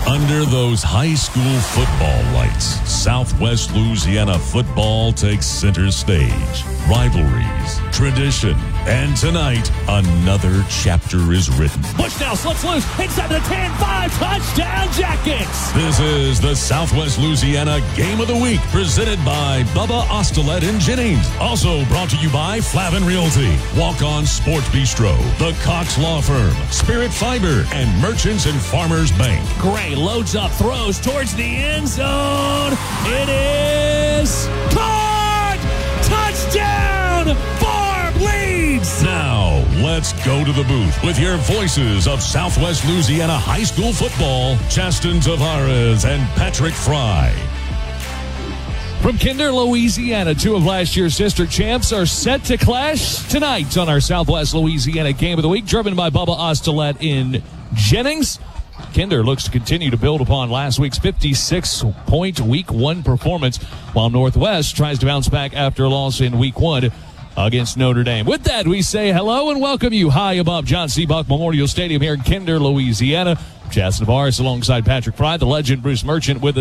Under those high school football lights, Southwest Louisiana football takes center stage. Rivalries, tradition, and tonight, another chapter is written. Bushnell slips loose inside the 10-5, touchdown Jackets. This is the Southwest Louisiana Game of the Week, presented by Bubba Ostelet and Jennings. Also brought to you by Flavin Realty, Walk-On Sports Bistro, the Cox Law Firm, Spirit Fiber, and Merchants and Farmers Bank. Gray loads up, throws towards the end zone. It is caught! Touchdown! Barb leads! Now, let's go to the booth with your voices of Southwest Louisiana High School football, Chaston Tavares and Patrick Fry. From Kinder, Louisiana, two of last year's district champs are set to clash tonight on our Southwest Louisiana Game of the Week, driven by Bubba Ostelet in Jennings. Kinder looks to continue to build upon last week's 56-point Week 1 performance, while Northwest tries to bounce back after a loss in Week 1 against Notre Dame. With that, we say hello and welcome you high above John C. Buck Memorial Stadium here in Kinder, Louisiana. Chaston Tavares alongside Patrick Fry, the legend Bruce Merchant with us.